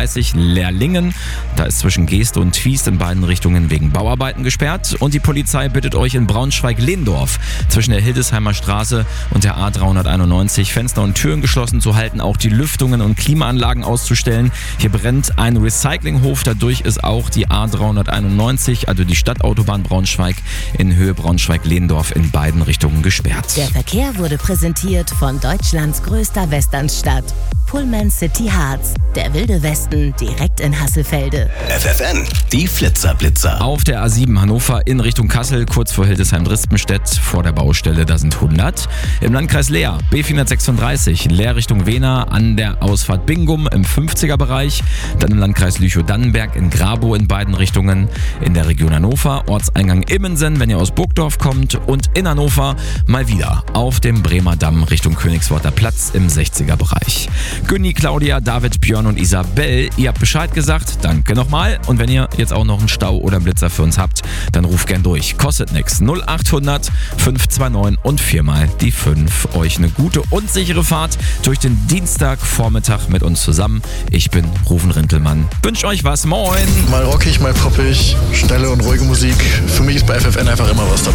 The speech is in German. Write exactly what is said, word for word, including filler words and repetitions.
sechsunddreißig Lehrlingen. Da ist zwischen Geest und Twiest in beiden Richtungen wegen Bauarbeiten gesperrt. Und die Polizei bittet euch in Braunschweig-Lehndorf zwischen der Hildesheimer Straße und der A dreihunderteinundneunzig Fenster und Türen geschlossen zu halten, auch die Lüftungen und Klimaanlagen auszustellen. Hier brennt ein Recyclinghof, dadurch ist auch die A dreihunderteinundneunzig, also die Stadtautobahn Braunschweig in Höhe Braunschweig-Lehndorf in beiden Richtungen gesperrt. Der Verkehr wurde präsentiert von Deutschlands größter Westernstadt. Pullman City Harz, der wilde Westen direkt in Hasselfelde. F F N, die Flitzerblitzer. Auf der A sieben Hannover in Richtung Kassel, kurz vor Hildesheim-Drispenstedt, vor der Baustelle, da sind hundert. Im Landkreis Leer, B vierhundertsechsunddreißig, Leer Richtung Wehner an der Ausfahrt Bingum im fünfziger-Bereich. Dann im Landkreis Lüchow-Dannenberg in Grabow in beiden Richtungen. In der Region Hannover, Ortseingang Immensen, wenn ihr aus Burgdorf kommt. Und in Hannover mal wieder auf dem Bremer Damm Richtung Königsworter Platz im sechziger-Bereich. Günni, Claudia, David, Björn und Isabel, ihr habt Bescheid gesagt, danke nochmal. Und wenn ihr jetzt auch noch einen Stau oder einen Blitzer für uns habt, dann ruft gern durch. Kostet nix. null achthundert fünf zwei neun und viermal die fünf. Euch eine gute und sichere Fahrt durch den Dienstagvormittag mit uns zusammen. Ich bin Rufen Rintelmann. Wünsch euch was. Moin! Mal rockig, mal poppig, schnelle und ruhige Musik. Für mich ist bei F F N einfach immer was dabei.